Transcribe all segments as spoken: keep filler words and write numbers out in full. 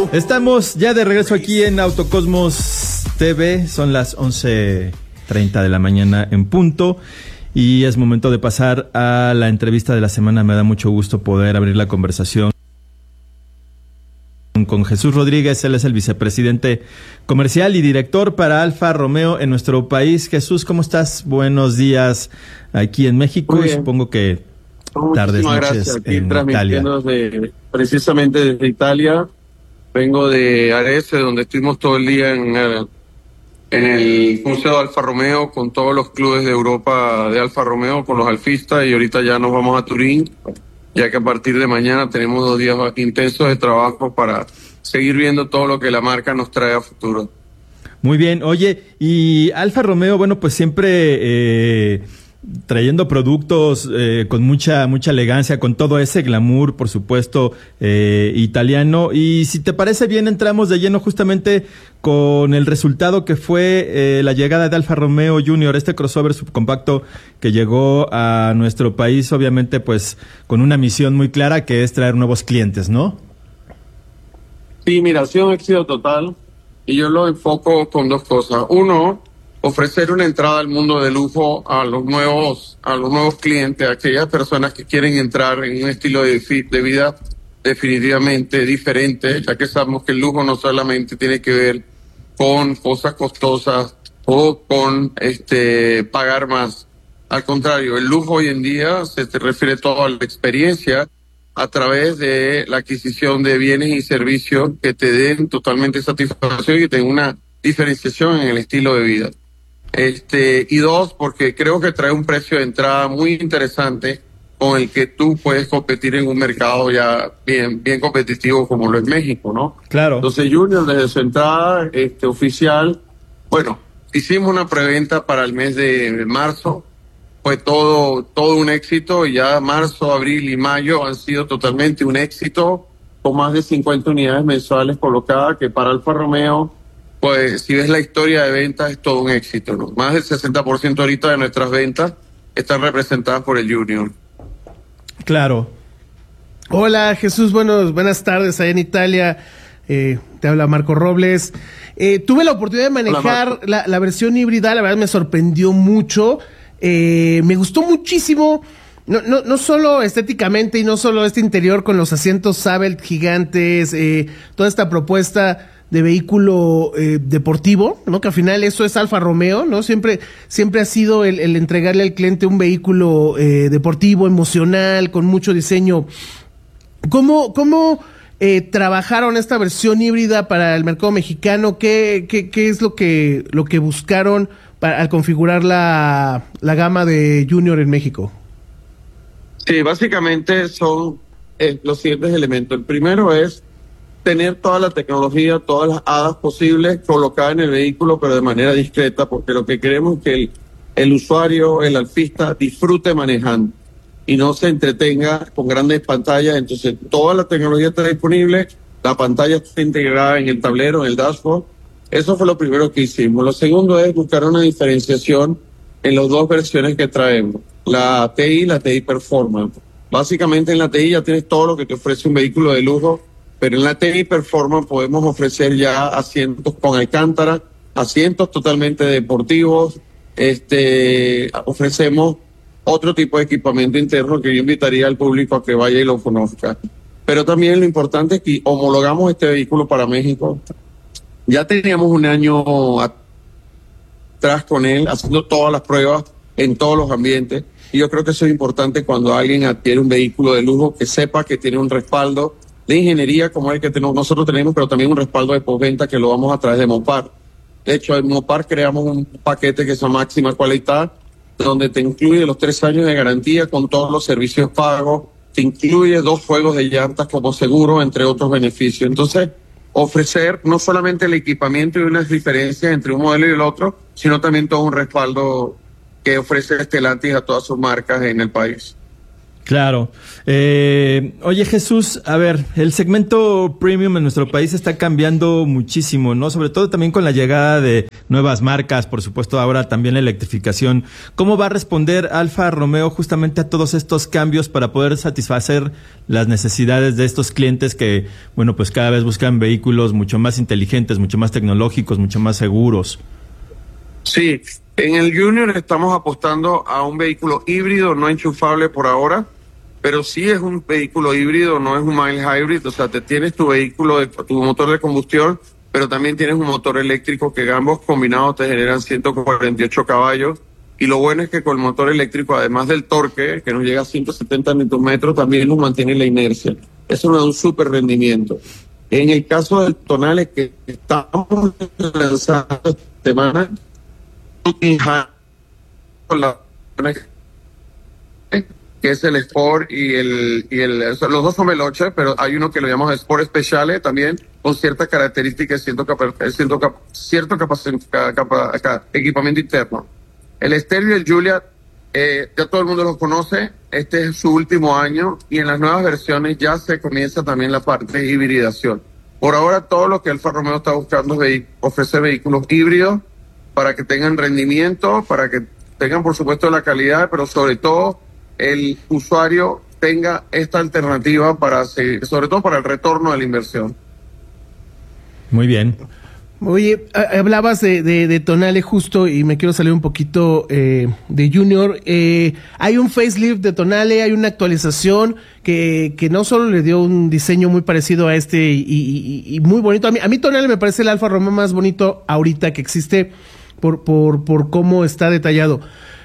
Estamos ya de regreso aquí en Autocosmos T V, son las once treinta de la mañana en punto y es momento de pasar a la entrevista de la semana. Me da mucho gusto poder abrir la conversación con Jesús Rodríguez. Él es el vicepresidente comercial y director para Alfa Romeo en nuestro país. Jesús, ¿cómo estás? Buenos días aquí en México y supongo que tardes, noches aquí en transmitiendo Italia. Desde, precisamente desde Italia. Vengo de Arese, donde estuvimos todo el día en el, en el Museo de Alfa Romeo con todos los clubes de Europa de Alfa Romeo, con los alfistas, y ahorita ya nos vamos a Turín, ya que a partir de mañana tenemos dos días intensos de trabajo para seguir viendo todo lo que la marca nos trae a futuro. Muy bien, oye, y Alfa Romeo, bueno, pues siempre eh, trayendo productos eh, con mucha mucha elegancia, con todo ese glamour, por supuesto, eh, italiano. Y si te parece bien, entramos de lleno justamente con el resultado que fue eh, la llegada de Alfa Romeo Junior, este crossover subcompacto que llegó a nuestro país, obviamente pues con una misión muy clara, que es traer nuevos clientes, ¿no? Sí, mira, ha sido un éxito total y yo lo enfoco con dos cosas. Uno, ofrecer una entrada al mundo de lujo a los nuevos a los nuevos clientes, a aquellas personas que quieren entrar en un estilo de, de vida definitivamente diferente, ya que sabemos que el lujo no solamente tiene que ver con cosas costosas o con este pagar más. Al contrario, el lujo hoy en día se te refiere todo a la experiencia a través de la adquisición de bienes y servicios que te den totalmente satisfacción y que tengan una diferenciación en el estilo de vida. Este, y dos, porque creo que trae un precio de entrada muy interesante con el que tú puedes competir en un mercado ya bien, bien competitivo como lo es México, ¿no? Claro. Entonces Junior, desde su entrada este, oficial, bueno, hicimos una preventa para el mes de marzo, fue todo, todo un éxito, y ya marzo, abril y mayo han sido totalmente un éxito, con más de cincuenta unidades mensuales colocadas, que para Alfa Romeo, pues si ves la historia de ventas, es todo un éxito, ¿no? Más del sesenta por ciento ahorita de nuestras ventas están representadas por el Junior. Claro. Hola Jesús, buenos, buenas tardes allá en Italia. Eh, te habla Marco Robles. Eh, tuve la oportunidad de manejar la, la versión híbrida, la verdad me sorprendió mucho. Eh, me gustó muchísimo, no, no, no solo estéticamente y no solo este interior con los asientos Sabelt gigantes, eh, toda esta propuesta de vehículo eh, deportivo, ¿no? Que al final eso es Alfa Romeo, ¿no? Siempre, siempre ha sido el, el entregarle al cliente un vehículo eh, deportivo, emocional, con mucho diseño. ¿Cómo, cómo eh, trabajaron esta versión híbrida para el mercado mexicano? ¿Qué, qué, qué es lo que, lo que buscaron para, al configurar la, la gama de Junior en México? Sí, básicamente son eh, los siguientes elementos. El primero es tener toda la tecnología, todas las hadas posibles colocadas en el vehículo, pero de manera discreta, porque lo que queremos es que el, el usuario, el alfista, disfrute manejando y no se entretenga con grandes pantallas. Entonces, toda la tecnología está disponible, la pantalla está integrada en el tablero, en el dashboard. Eso fue lo primero que hicimos. Lo segundo es buscar una diferenciación en las dos versiones que traemos, la T I y la T I Performance. Básicamente en la T I ya tienes todo lo que te ofrece un vehículo de lujo, pero en la T I Performance podemos ofrecer ya asientos con alcántara, asientos totalmente deportivos, este, ofrecemos otro tipo de equipamiento interno que yo invitaría al público a que vaya y lo conozca. Pero también lo importante es que homologamos este vehículo para México. Ya teníamos un año atrás con él, haciendo todas las pruebas en todos los ambientes, y yo creo que eso es importante cuando alguien adquiere un vehículo de lujo, que sepa que tiene un respaldo de ingeniería como el que tenemos, nosotros tenemos, pero también un respaldo de postventa que lo vamos a través de Mopar. De hecho, en Mopar creamos un paquete que se llama Máxima Cualidad, donde te incluye los tres años de garantía con todos los servicios pagos, te incluye dos juegos de llantas como seguro, entre otros beneficios. Entonces, ofrecer no solamente el equipamiento y unas diferencias entre un modelo y el otro, sino también todo un respaldo que ofrece Stellantis a todas sus marcas en el país. Claro. Eh, oye, Jesús, a ver, el segmento premium en nuestro país está cambiando muchísimo, ¿no? Sobre todo también con la llegada de nuevas marcas, por supuesto, ahora también la electrificación. ¿Cómo va a responder Alfa Romeo justamente a todos estos cambios para poder satisfacer las necesidades de estos clientes que, bueno, pues cada vez buscan vehículos mucho más inteligentes, mucho más tecnológicos, mucho más seguros? Sí, en el Junior estamos apostando a un vehículo híbrido no enchufable por ahora, pero sí es un vehículo híbrido, no es un mild hybrid, o sea, te tienes tu vehículo, de, tu motor de combustión, pero también tienes un motor eléctrico que ambos combinados te generan ciento cuarenta y ocho caballos, y lo bueno es que con el motor eléctrico, además del torque, que nos llega a ciento setenta newton metros, también nos mantiene la inercia. Eso nos da un súper rendimiento. En el caso del Tonale que estamos lanzando esta semana, con la que es el Sport y el, y el los dos son Veloce, pero hay uno que lo llamamos Sport Speciale también, con ciertas características, cierto, capa, cierto, cap, cierto capa, capa, capa, equipamiento interno. El Stelvio y el Giulia, eh, ya todo el mundo los conoce, este es su último año y en las nuevas versiones ya se comienza también la parte de hibridación. Por ahora todo lo que Alfa Romeo está buscando es ofrecer vehículos híbridos para que tengan rendimiento, para que tengan por supuesto la calidad, pero sobre todo el usuario tenga esta alternativa para seguir, sobre todo para el retorno de la inversión. Muy bien. Oye, hablabas de, de, de Tonale justo y me quiero salir un poquito eh, de Junior. Eh, hay un facelift de Tonale, hay una actualización que, que no solo le dio un diseño muy parecido a este y, y, y muy bonito. A mí, a mí Tonale me parece el Alfa Romeo más bonito ahorita que existe por, por, por cómo está detallado.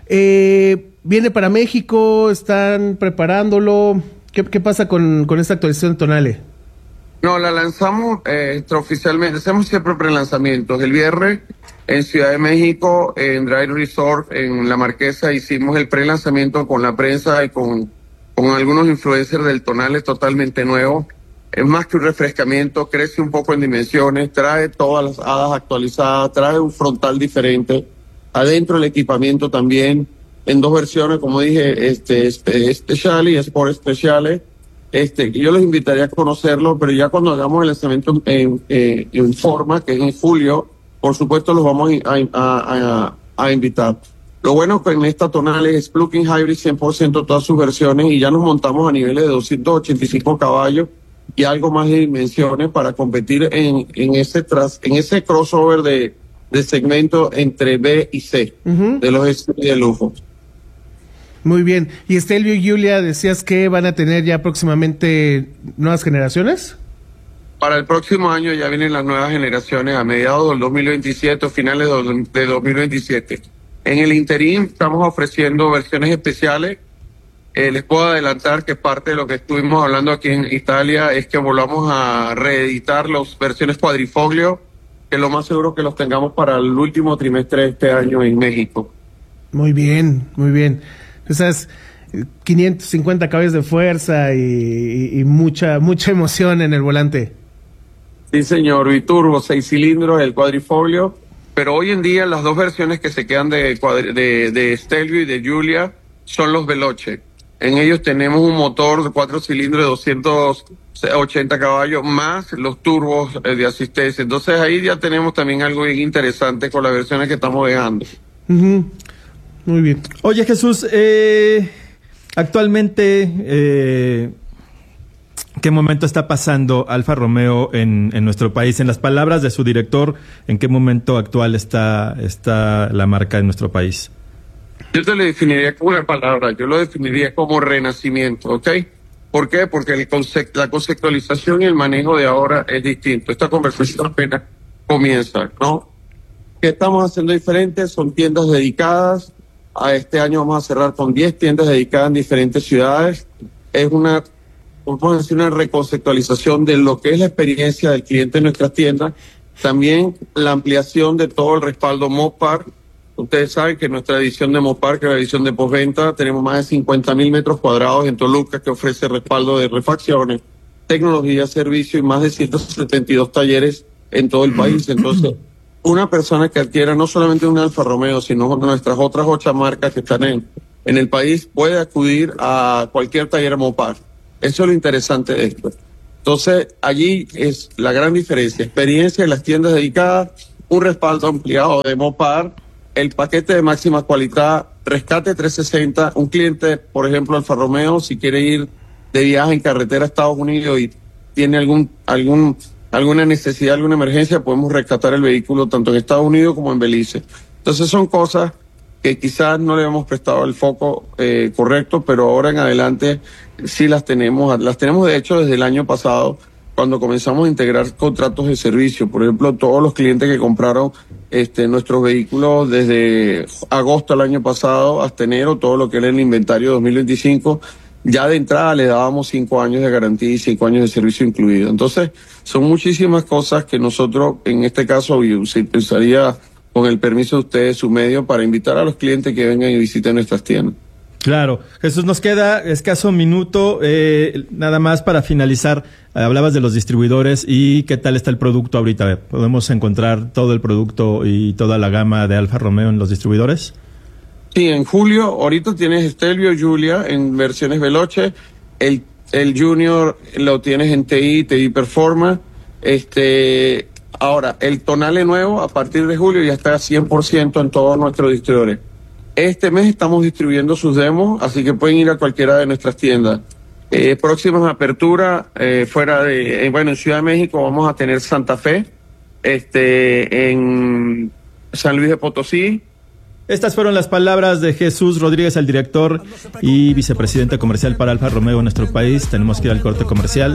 Eh, ¿Viene para México? ¿Están preparándolo? ¿Qué, qué pasa con, con esta actualización de Tonale? No, la lanzamos eh, extraoficialmente. Hacemos siempre prelanzamientos. El viernes en Ciudad de México, en Drive Resort, en La Marquesa, hicimos el prelanzamiento con la prensa y con, con algunos influencers del Tonale totalmente nuevo. Es más que un refrescamiento, crece un poco en dimensiones, trae todas las hadas actualizadas, trae un frontal diferente. Adentro el equipamiento también, en dos versiones, como dije, este, este Speciale y Sport Speciale. Este, yo los invitaría a conocerlo, pero ya cuando hagamos el lanzamiento en, en, en forma, que es en julio, por supuesto los vamos a, a, a, a invitar. Lo bueno que en esta Tonale es plug-in hybrid cien por ciento todas sus versiones y ya nos montamos a niveles de doscientos ochenta y cinco caballos y algo más de dimensiones para competir en, en ese tras, en ese crossover de, de segmento entre B y C, uh-huh, de los S U V de lujo. Muy bien. ¿Y Stelvio y Giulia decías que van a tener ya próximamente nuevas generaciones? Para el próximo año ya vienen las nuevas generaciones a mediados del dos mil veintisiete o finales de dos mil veintisiete. En el interín estamos ofreciendo versiones especiales. Eh, les puedo adelantar que parte de lo que estuvimos hablando aquí en Italia es que volvamos a reeditar las versiones cuadrifoglio, que lo más seguro que los tengamos para el último trimestre de este año en México. Muy bien, muy bien. Esas quinientos cincuenta caballos de fuerza y, y, y mucha mucha emoción en el volante. Sí, señor, biturbo, seis cilindros, el cuadrifoglio, pero hoy en día las dos versiones que se quedan de, de, de Stelvio y de Giulia son los Veloce. En ellos tenemos un motor de cuatro cilindros de doscientos ochenta caballos, más los turbos de asistencia. Entonces ahí ya tenemos también algo bien interesante con las versiones que estamos dejando. Uh-huh. Muy bien. Oye, Jesús, eh, actualmente, eh, ¿qué momento está pasando Alfa Romeo en, en nuestro país? En las palabras de su director, ¿en qué momento actual está, está la marca en nuestro país? Yo te lo definiría como una palabra, yo lo definiría como renacimiento, ¿ok? ¿Por qué? Porque el concept, la conceptualización y el manejo de ahora es distinto. Esta conversación apenas comienza, ¿no? ¿Qué estamos haciendo diferente? Son tiendas dedicadas. A este año vamos a cerrar con diez tiendas dedicadas en diferentes ciudades. Es una, vamos a decir, una reconceptualización de lo que es la experiencia del cliente en nuestras tiendas. También la ampliación de todo el respaldo Mopar. Ustedes saben que nuestra edición de Mopar, que es la edición de postventa, tenemos más de cincuenta mil metros cuadrados en Toluca que ofrece respaldo de refacciones, tecnología, servicio y más de ciento setenta y dos talleres en todo el país. Entonces, una persona que adquiera no solamente un Alfa Romeo, sino nuestras otras ocho marcas que están en, en el país puede acudir a cualquier taller Mopar. Eso es lo interesante de esto. Entonces, allí es la gran diferencia. Experiencia en las tiendas dedicadas, un respaldo ampliado de Mopar, el paquete de máxima calidad, rescate trescientos sesenta. Un cliente, por ejemplo, Alfa Romeo, si quiere ir de viaje en carretera a Estados Unidos y tiene algún, algún, alguna necesidad, alguna emergencia, podemos rescatar el vehículo tanto en Estados Unidos como en Belice. Entonces son cosas que quizás no le hemos prestado el foco eh, correcto, pero ahora en adelante sí las tenemos. Las tenemos de hecho desde el año pasado, cuando comenzamos a integrar contratos de servicio. Por ejemplo, todos los clientes que compraron este, nuestros vehículos desde agosto del año pasado hasta enero, todo lo que era el inventario dos mil veinticinco, ya de entrada le dábamos cinco años de garantía y cinco años de servicio incluido. Entonces, son muchísimas cosas que nosotros, en este caso, se usaría, con el permiso de ustedes, su medio, para invitar a los clientes que vengan y visiten nuestras tiendas. Claro. Jesús, nos queda escaso minuto, eh, nada más para finalizar. Hablabas de los distribuidores y qué tal está el producto ahorita. ¿Podemos encontrar todo el producto y toda la gama de Alfa Romeo en los distribuidores? Sí, en julio, ahorita tienes Stelvio Giulia en versiones Veloce, el, el Junior lo tienes en T I, T I Performance, este, ahora, el Tonale nuevo a partir de julio ya está cien por ciento en todos nuestros distribuidores. Este mes estamos distribuyendo sus demos, así que pueden ir a cualquiera de nuestras tiendas. Eh, próximas aperturas, eh, fuera de, eh, bueno, en Ciudad de México vamos a tener Santa Fe, este, en San Luis de Potosí. Estas fueron las palabras de Jesús Rodríguez, el director y vicepresidente comercial para Alfa Romeo en nuestro país. Tenemos que ir al corte comercial.